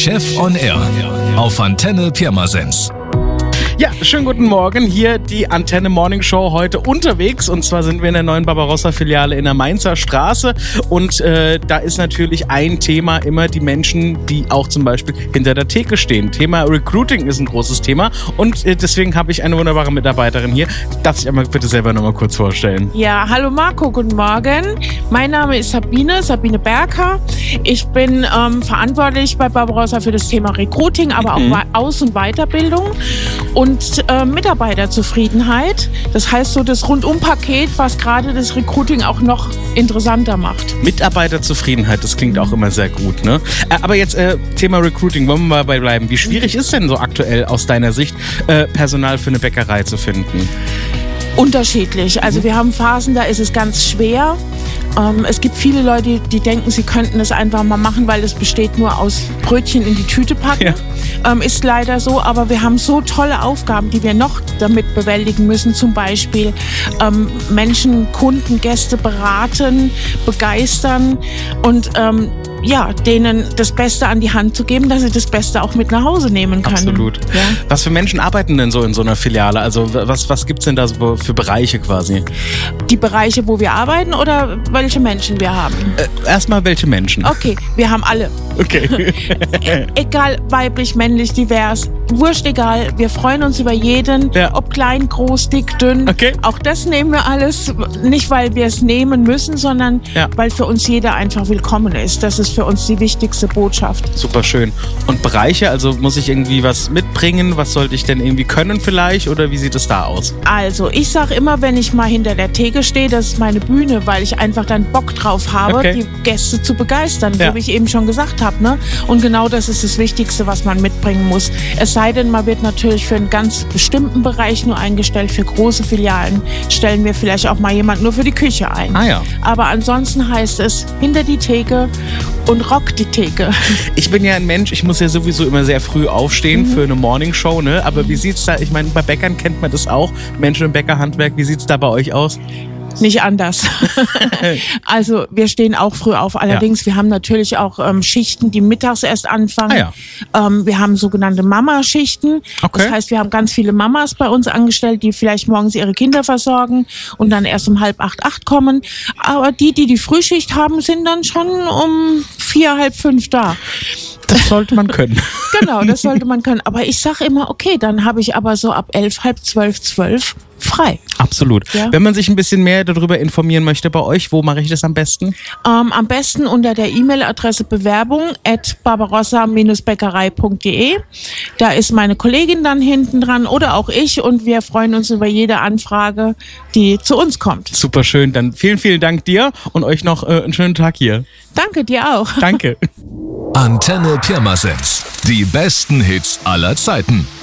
Chef on Air auf Antenne Pirmasens. Ja, schönen guten Morgen. Hier die Antenne Morning Show heute unterwegs. Und zwar sind wir in der neuen Barbarossa-Filiale in der Mainzer Straße. Und da ist natürlich ein Thema immer die Menschen, die auch zum Beispiel hinter der Theke stehen. Thema Recruiting ist ein großes Thema. Und deswegen habe ich eine wunderbare Mitarbeiterin hier. Darf ich einmal bitte selber nochmal kurz vorstellen? Ja, hallo Marco, guten Morgen. Mein Name ist Sabine Berker. Ich bin verantwortlich bei Barbarossa für das Thema Recruiting, aber auch Aus- und Weiterbildung. Und Mitarbeiterzufriedenheit. Das heißt so das Rundumpaket, was gerade das Recruiting auch noch interessanter macht. Mitarbeiterzufriedenheit, das klingt auch immer sehr gut, ne? Aber jetzt Thema Recruiting, wollen wir mal dabei bleiben. Wie schwierig ist denn so aktuell aus deiner Sicht, Personal für eine Bäckerei zu finden? Unterschiedlich. Also wir haben Phasen, da ist es ganz schwer. Es gibt viele Leute, die denken, sie könnten es einfach mal machen, weil es besteht nur aus Brötchen in die Tüte packen. Ja. Ist leider so, aber wir haben so tolle Aufgaben, die wir noch damit bewältigen müssen. Zum Beispiel Menschen, Kunden, Gäste beraten, begeistern und denen das Beste an die Hand zu geben, dass sie das Beste auch mit nach Hause nehmen können. Absolut. Ja. Was für Menschen arbeiten denn so in so einer Filiale? Also was gibt es denn da so für Bereiche quasi? Die Bereiche, wo wir arbeiten oder welche Menschen wir haben? Erstmal welche Menschen? Okay, wir haben alle. Okay. Egal, weiblich, männlich, divers, wurscht egal. Wir freuen uns über jeden, ob klein, groß, dick, dünn. Okay. Auch das nehmen wir alles, nicht weil wir es nehmen müssen, sondern weil für uns jeder einfach willkommen ist. Das ist für uns die wichtigste Botschaft. Super schön. Und Bereiche, also muss ich irgendwie was mitbringen? Was sollte ich denn irgendwie können vielleicht? Oder wie sieht es da aus? Also ich sage immer, wenn ich mal hinter der Theke stehe, das ist meine Bühne, weil ich einfach dann Bock drauf habe, die Gäste zu begeistern, wie ich eben schon gesagt habe. Ne? Und genau das ist das Wichtigste, was man mitbringen muss. Es sei denn, man wird natürlich für einen ganz bestimmten Bereich nur eingestellt. Für große Filialen stellen wir vielleicht auch mal jemand nur für die Küche ein. Ah, ja. Aber ansonsten heißt es hinter die Theke und rock die Theke. Ich bin ja ein Mensch, ich muss ja sowieso immer sehr früh aufstehen für eine Morningshow, ne? Aber wie sieht's da, ich meine, bei Bäckern kennt man das auch, Menschen im Bäckerhandwerk, wie sieht's da bei euch aus? Nicht anders. Also wir stehen auch früh auf. Allerdings, wir haben natürlich auch Schichten, die mittags erst anfangen. Ah, ja. Wir haben sogenannte Mamaschichten. Okay. Das heißt, wir haben ganz viele Mamas bei uns angestellt, die vielleicht morgens ihre Kinder versorgen und dann erst um 7:30 kommen. Aber die Frühschicht haben, sind dann schon um 4, 4:30 da. Das sollte man können. Genau, das sollte man können. Aber ich sage immer, okay, dann habe ich aber so ab 11, 11:30, 12 frei. Absolut. Ja. Wenn man sich ein bisschen mehr darüber informieren möchte bei euch, wo mache ich das am besten? Am besten unter der E-Mail-Adresse bewerbung@barbarossa-bäckerei.de. Da ist meine Kollegin dann hinten dran oder auch ich und wir freuen uns über jede Anfrage, die zu uns kommt. Super schön. Dann vielen, vielen Dank dir und euch noch einen schönen Tag hier. Danke dir auch. Danke. Antenne Pirmasens. Die besten Hits aller Zeiten.